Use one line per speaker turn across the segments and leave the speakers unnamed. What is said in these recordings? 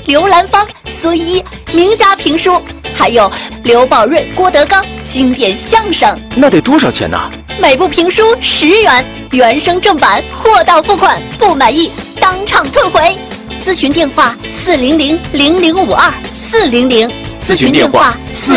刘兰芳、孙一名家评书，还有刘宝瑞、郭德纲经典相声。
那得多少钱呢？
每部评书10元，原声正版，货到付款，不满意当场退回。咨询电话400-0052-400，咨询电话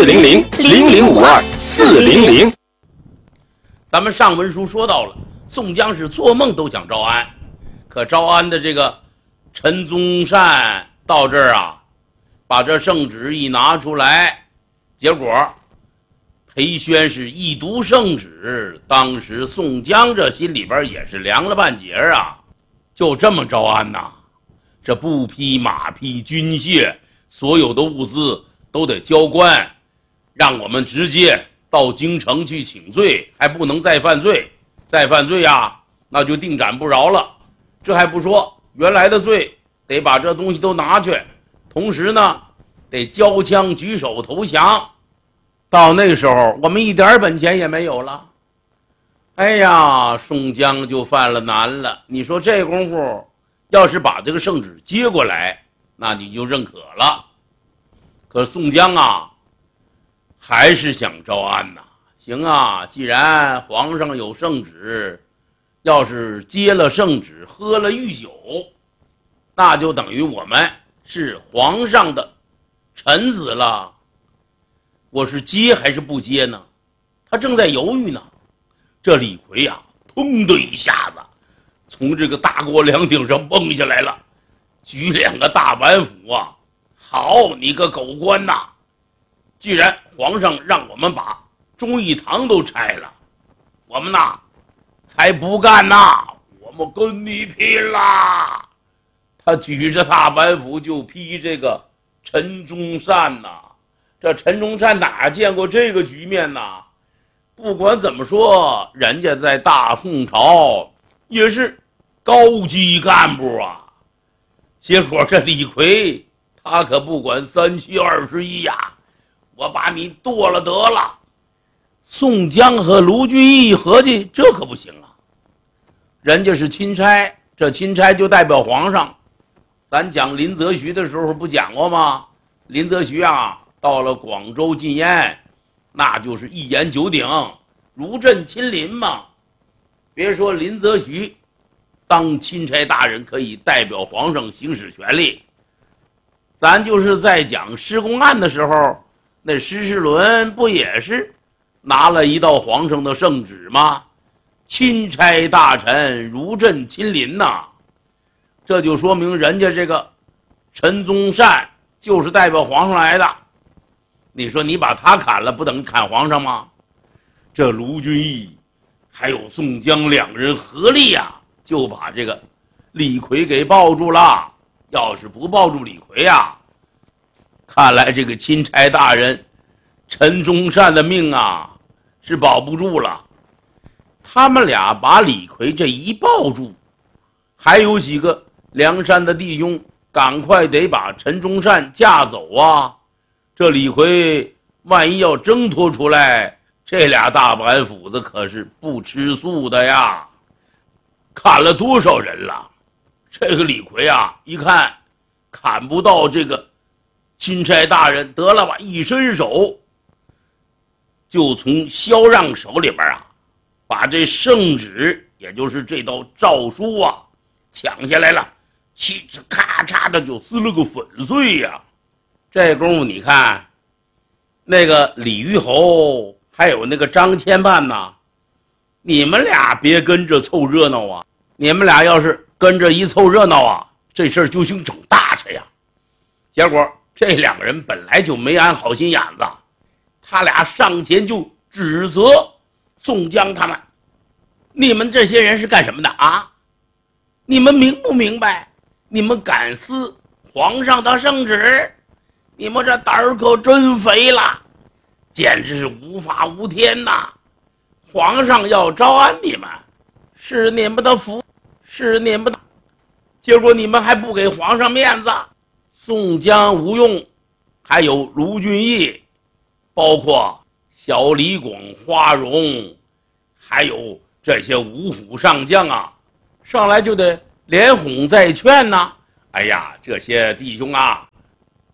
400-0052-400。
咱们上文书说到了，宋江是做梦都想招安，可招安的这个陈宗善到这儿啊，把这圣旨一拿出来，结果裴宣是一读圣旨，当时宋江这心里边也是凉了半截啊，就这么招安呐？这布匹、马匹、军械，所有的物资都得交官，让我们直接到京城去请罪，还不能再犯罪，再犯罪呀，那就定斩不饶了。这还不说，原来的罪得把这东西都拿去，同时呢，得交枪举手投降。到那时候，我们一点本钱也没有了。哎呀，宋江就犯了难了。你说这功夫，要是把这个圣旨接过来，那你就认可了。可宋江啊，还是想招安呐。行啊，既然皇上有圣旨，要是接了圣旨，喝了御酒，那就等于我们是皇上的臣子了。我是接还是不接呢？他正在犹豫呢。这李逵啊，砰的一下子从这个大锅梁顶上蹦下来了，举2个大板斧啊！好你个狗官呐！既然皇上让我们把忠义堂都拆了，我们呐才不干呐！我们跟你拼啦！他举着大板斧就劈这个陈宗善呐。这陈宗善哪见过这个局面呐？不管怎么说，人家在大宋朝也是高级干部啊。结果这李逵他可不管3七21呀，我把你剁了得了。宋江和卢俊义合计，这可不行啊，人家是钦差，这钦差就代表皇上。咱讲林则徐的时候不讲过吗？林则徐啊，到了广州禁烟，那就是一言九鼎，如朕亲临嘛。别说林则徐当钦差大人可以代表皇上行使权力，咱就是在讲施公案的时候，那施世纶不也是拿了一道皇上的圣旨吗？钦差大臣如朕亲临呐。这就说明人家这个陈宗善就是代表皇上来的。你说你把他砍了，不等于砍皇上吗？这卢俊义还有宋江2人合力啊，就把这个李逵给抱住了。要是不抱住李逵啊，看来这个钦差大人陈宗善的命啊是保不住了。他们俩把李逵这一抱住，还有几个梁山的弟兄赶快得把陈宗善架走啊。这李逵万一要挣脱出来，这2大板斧子可是不吃素的呀。砍了多少人了？这个李逵啊，一看砍不到这个钦差大人，得了吧，一伸手就从萧让手里边啊，把这圣旨，也就是这道诏书啊抢下来了，嘁哧咔嚓的就撕了个粉碎呀。这功夫你看那个李虞侯还有那个张千万呐，你们俩别跟着凑热闹啊！你们俩要是跟着一凑热闹啊，这事儿就兴整大去呀。结果这2个人本来就没安好心眼子，他俩上前就指责宋江他们，你们这些人是干什么的啊？你们明不明白？你们敢撕皇上的圣旨？你们这胆儿可真肥了，简直是无法无天呐！皇上要招安你们，是你们的福，是你们的，结果你们还不给皇上面子。宋江、吴用还有卢俊义，包括小李广、花荣，还有这些五虎上将啊，上来就得连哄带劝呐。哎呀，这些弟兄啊，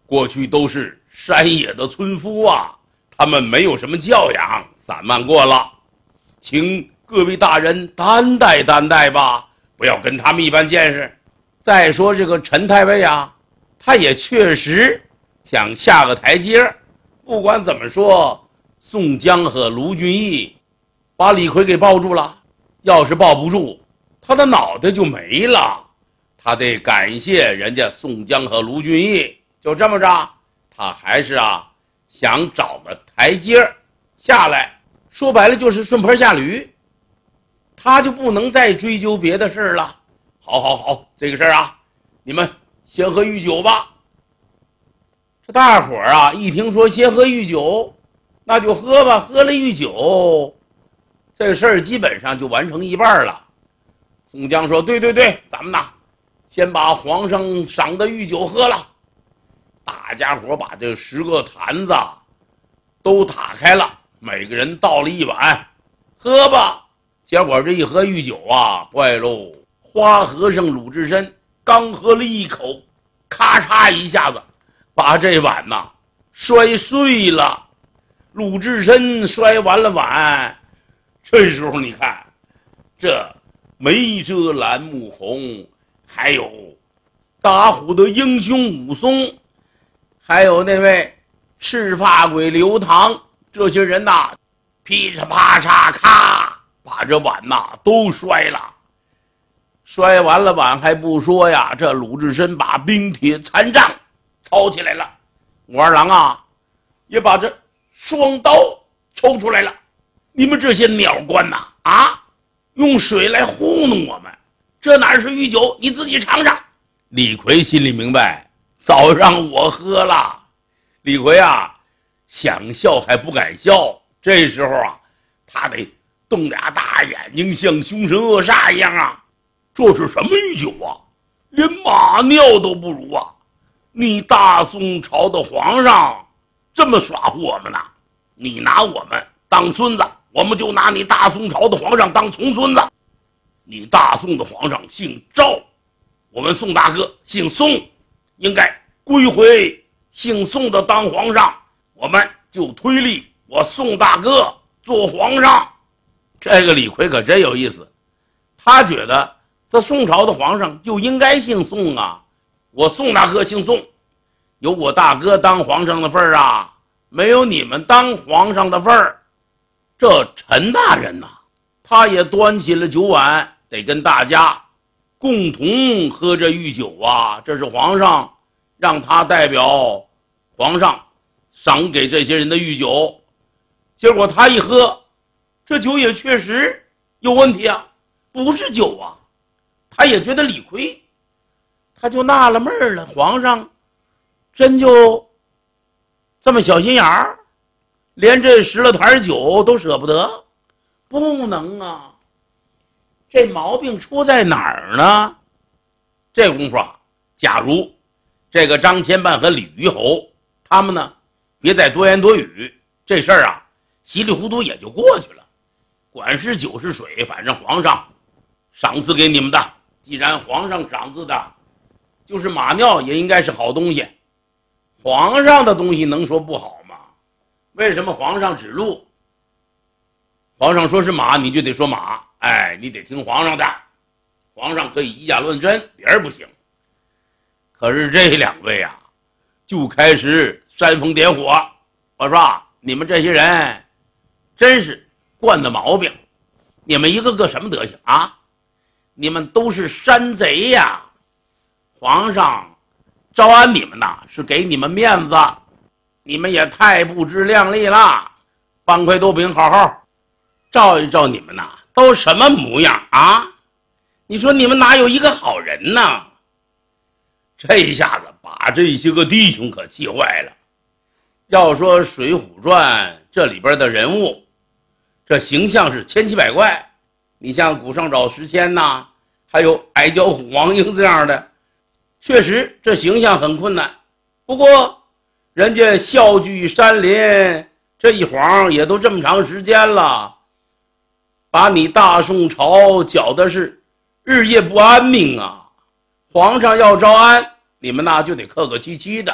过去都是山野的村夫啊，他们没有什么教养，散漫过了，请各位大人担待担待吧，不要跟他们一般见识。再说这个陈太尉啊，他也确实想下个台阶。不管怎么说，宋江和卢俊义把李逵给抱住了，要是抱不住，他的脑袋就没了。他得感谢人家宋江和卢俊义。就这么着，他还是想找个台阶下来，说白了就是顺坡下驴，他就不能再追究别的事了。好，这个事儿你们先喝御酒吧。这大伙儿一听说先喝御酒，那就喝吧。喝了御酒，这事儿基本上就完成一半了。宋江说：“对，咱们先把皇上赏的御酒喝了。”大家伙把这10个坛子都打开了，每个人倒了一碗，喝吧。结果这一喝御酒坏喽！花和尚鲁智深刚喝了一口，咔嚓一下子把这碗摔碎了。鲁智深摔完了碗，这时候你看，这梅遮拦木红，还有打虎的英雄武松，还有那位赤发鬼刘唐，这些人噼嚓啪嚓咔把这碗都摔了。摔完了碗还不说呀，这鲁智深把冰铁残杖操起来了，武二郎也把这双刀抽出来了。你们这些鸟官用水来糊弄我们，这哪是御酒？你自己尝尝。李逵心里明白，早让我喝了。李逵想笑还不敢笑，这时候他得瞪俩大眼睛，像凶神恶煞一样这是什么御酒连马尿都不如你大宋朝的皇上这么耍唬我们你拿我们当孙子，我们就拿你大宋朝的皇上当重孙子。你大宋的皇上姓赵，我们宋大哥姓宋，应该归回姓宋的当皇上，我们就推立我宋大哥做皇上。这个李逵可真有意思，他觉得这宋朝的皇上就应该姓宋我宋大哥姓宋，有我大哥当皇上的份儿没有你们当皇上的份儿。这陈大人他也端起了酒碗，得跟大家共同喝这御酒这是皇上让他代表皇上赏给这些人的御酒。结果他一喝，这酒也确实有问题不是酒他也觉得理亏，他就纳了闷了，皇上真就这么小心眼儿，连这10来坛酒都舍不得？不能这毛病出在哪儿呢？这功夫假如这个张千半和李虞侯他们呢别再多言多语，这事儿稀里糊涂也就过去了。管是酒是水，反正皇上赏赐给你们的，既然皇上赏赐的就是马尿，也应该是好东西。皇上的东西能说不好吗？为什么皇上指路？皇上说是马，你就得说马，你得听皇上的。皇上可以以假乱真，别人不行。可是这两位就开始煽风点火。我说你们这些人真是惯的毛病，你们一个个什么德行你们都是山贼呀！皇上招安你们是给你们面子，你们也太不知量力了。半块豆饼好好照一照你们都什么模样你说你们哪有一个好人呢？这一下子把这些个弟兄可气坏了。要说《水浒传》这里边的人物，这形象是千奇百怪。你像古上找石阡还有矮脚虎王英这样的，确实这形象很困难。不过人家笑聚山林，这一晃也都这么长时间了，把你大宋朝搅的是日夜不安宁皇上要招安，你们就得客客气气的，